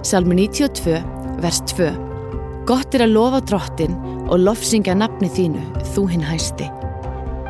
Sálmur 92, vers 2. Gott að lofa Drottin og lofsyngja nafni þínu, þú hinn hæsti.